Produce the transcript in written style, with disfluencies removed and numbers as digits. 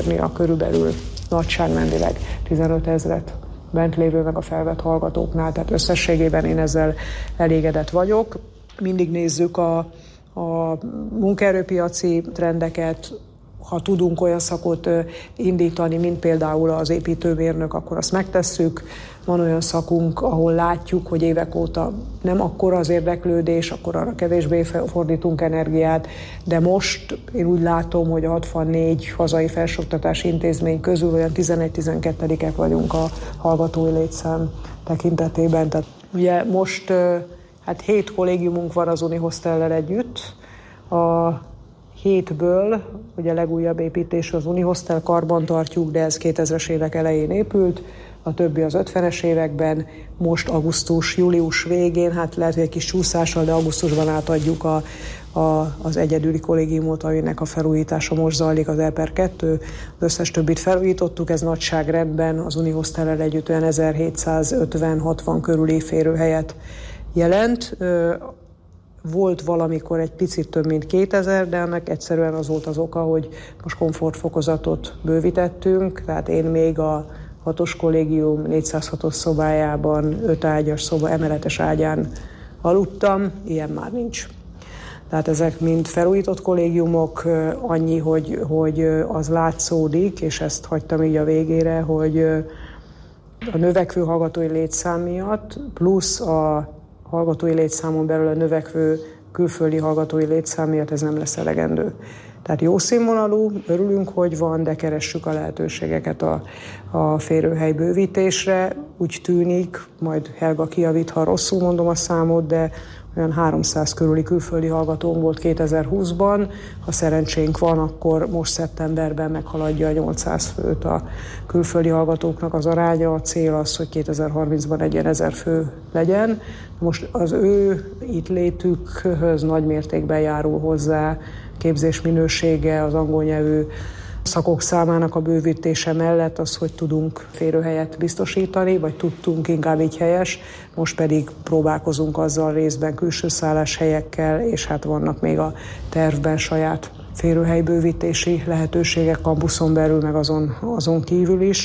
bírnia körülbelül nagyságrendileg 15 000 bent lévő meg a felvett hallgatóknál, tehát összességében én ezzel elégedett vagyok. Mindig nézzük a munkaerőpiaci trendeket, ha tudunk olyan szakot indítani, mint például az építőmérnök, akkor azt megtesszük. Van olyan szakunk, ahol látjuk, hogy évek óta nem akkora az érdeklődés, akkor arra kevésbé fordítunk energiát, de most én úgy látom, hogy a 64 hazai felsőoktatási intézmény közül olyan 11-12-ek vagyunk a hallgatói létszám tekintetében. Tehát ugye most 7 kollégiumunk van az Unihostellel együtt. A 7-ből, ugye a legújabb építés az Unihosztel, karban tartjuk, de ez 2000-es évek elején épült, a többi az 50-es években, most július végén, lehet, hogy egy kis csúszással, de augusztusban átadjuk az egyedüli kollégiumot, aminek a felújítása most zajlik, az E/2, az összes többit felújítottuk, ez nagyságrendben az Unihosztellel együtt olyan 1750-60 körüli férőhelyet jelent. Volt valamikor egy picit több mint 2000, de ennek egyszerűen az volt az oka, hogy most komfortfokozatot bővítettünk, tehát én még a 6-os kollégium 406-os szobájában 5 ágyas szoba emeletes ágyán aludtam, ilyen már nincs. Tehát ezek mind felújított kollégiumok, annyi, hogy az látszódik, és ezt hagytam így a végére, hogy a növekvő hallgatói létszám miatt, plusz a hallgatói létszámon belül a növekvő külföldi hallgatói létszám miatt ez nem lesz elegendő. Tehát jó színvonalú, örülünk, hogy van, de keressük a lehetőségeket a férőhely bővítésre. Úgy tűnik, majd Helga kijavít, ha rosszul mondom a számot, de olyan 300 körüli külföldi hallgatónk volt 2020-ban. Ha szerencsénk van, akkor most szeptemberben meghaladja a 800 főt a külföldi hallgatóknak az aránya. A cél az, hogy 2030-ban egy 1000 fő legyen. Most az ő itt létükhöz nagy mértékben járul hozzá képzés minősége, az angol nyelvű szakok számának a bővítése mellett az, hogy tudunk férőhelyet biztosítani, vagy tudtunk, inkább így helyes, most pedig próbálkozunk azzal részben külső szálláshelyekkel, és vannak még a tervben saját férőhelybővítési lehetőségek kampuszon belül, meg azon kívül is.